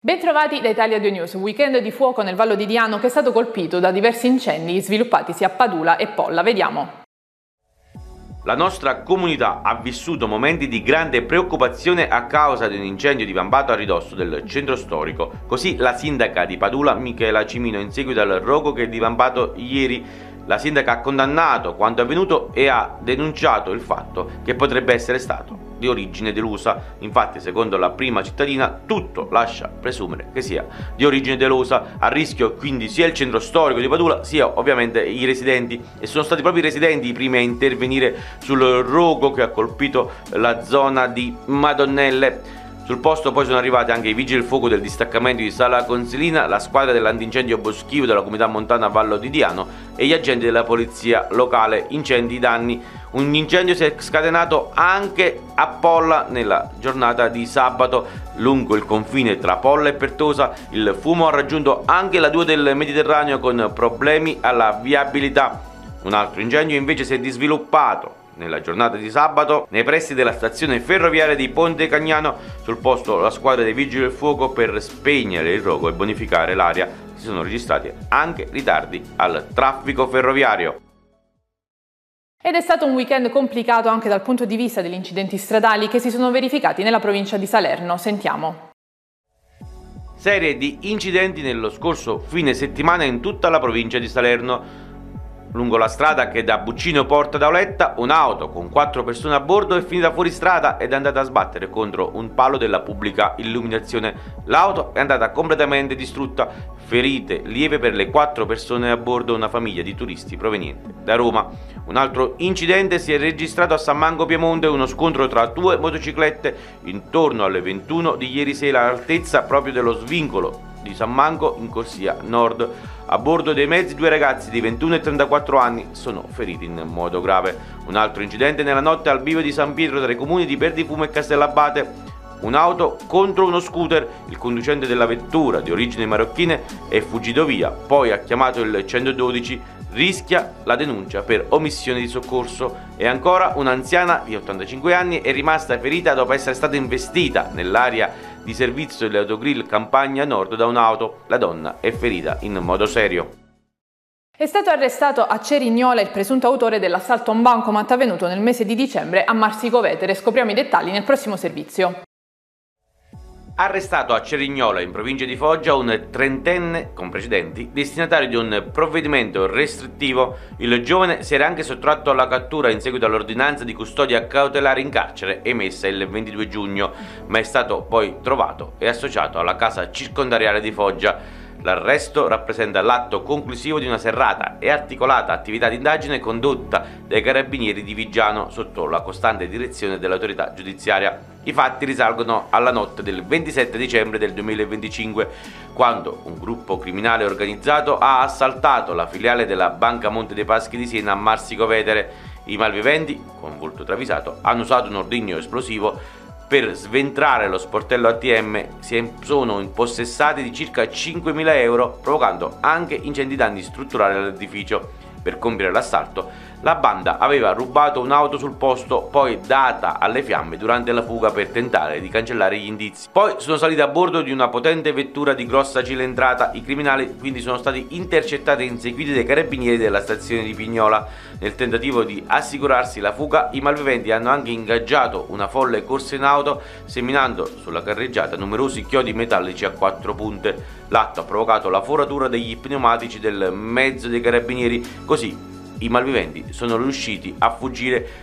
Bentrovati da Italia 2 News, un weekend di fuoco nel Vallo di Diano che è stato colpito da diversi incendi sviluppatisi a Padula e Polla. Vediamo. La nostra comunità ha vissuto momenti di grande preoccupazione a causa di un incendio divampato a ridosso del centro storico. Così la sindaca di Padula, Michela Cimino, in seguito al rogo che è divampato ieri, la sindaca ha condannato quanto avvenuto e ha denunciato il fatto che potrebbe essere stato di origine delusa. Infatti, secondo la prima cittadina, tutto lascia presumere che sia di origine delusa. A rischio quindi sia il centro storico di Padula sia ovviamente i residenti, e sono stati proprio i residenti i primi a intervenire sul rogo che ha colpito la zona di Madonnelle. Sul posto poi sono arrivati anche i vigili del fuoco del distaccamento di Sala Consilina, la squadra dell'antincendio boschivo della comunità montana Vallo di Diano e gli agenti della polizia locale. Incendi danni. Un incendio si è scatenato anche a Polla nella giornata di sabato. Lungo il confine tra Polla e Pertosa il fumo ha raggiunto anche la 2 del Mediterraneo con problemi alla viabilità. Un altro incendio invece si è sviluppato nella giornata di sabato nei pressi della stazione ferroviaria di Ponte Cagnano. Sul posto la squadra dei vigili del fuoco per spegnere il rogo e bonificare l'area. Si sono registrati anche ritardi al traffico ferroviario. Ed è stato un weekend complicato anche dal punto di vista degli incidenti stradali che si sono verificati nella provincia di Salerno. Sentiamo. Serie di incidenti nello scorso fine settimana in tutta la provincia di Salerno. Lungo la strada che da Buccino porta da Oletta, un'auto con 4 persone a bordo è finita fuori strada ed è andata a sbattere contro un palo della pubblica illuminazione. L'auto è andata completamente distrutta. Ferite lieve per le 4 persone a bordo, una famiglia di turisti proveniente da Roma. Un altro incidente si è registrato a San Mango Piemonte, uno scontro tra 2 motociclette intorno alle 21 di ieri sera all'altezza proprio dello svincolo di San Mango in corsia nord. A bordo dei mezzi 2 ragazzi di 21 e 34 anni sono feriti in modo grave. Un altro incidente nella notte al bivio di San Pietro tra i comuni di Perdifumo e Castellabate. Un'auto contro uno scooter, il conducente della vettura di origine marocchine è fuggito via, poi ha chiamato il 112, rischia la denuncia per omissione di soccorso. E ancora un'anziana di 85 anni è rimasta ferita dopo essere stata investita nell'area di servizio dell'autogrill Campagna Nord da un'auto. La donna è ferita in modo serio. È stato arrestato a Cerignola il presunto autore dell'assalto a un bancomat avvenuto nel mese di dicembre a Marsico Vetere. Scopriamo i dettagli nel prossimo servizio. Arrestato a Cerignola, in provincia di Foggia, un trentenne con precedenti, destinatario di un provvedimento restrittivo. Il giovane si era anche sottratto alla cattura in seguito all'ordinanza di custodia cautelare in carcere emessa il 22 giugno, ma è stato poi trovato e associato alla casa circondariale di Foggia. L'arresto rappresenta l'atto conclusivo di una serrata e articolata attività di indagine condotta dai carabinieri di Viggiano sotto la costante direzione dell'autorità giudiziaria. I fatti risalgono alla notte del 27 dicembre del 2025, quando un gruppo criminale organizzato ha assaltato la filiale della Banca Monte dei Paschi di Siena a Marsico Vetere. I malviventi, con volto travisato, hanno usato un ordigno esplosivo per sventrare lo sportello ATM. Sono impossessati di circa 5.000 euro, provocando anche ingenti danni strutturali all'edificio. Per compiere l'assalto, la banda aveva rubato un'auto sul posto, poi data alle fiamme durante la fuga per tentare di cancellare gli indizi. Poi sono saliti a bordo di una potente vettura di grossa cilindrata. I criminali quindi sono stati intercettati e inseguiti dai carabinieri della stazione di Pignola. Nel tentativo di assicurarsi la fuga, i malviventi hanno anche ingaggiato una folle corsa in auto, seminando sulla carreggiata numerosi chiodi metallici a 4 punte. L'atto ha provocato la foratura degli pneumatici del mezzo dei carabinieri. Così i malviventi sono riusciti a fuggire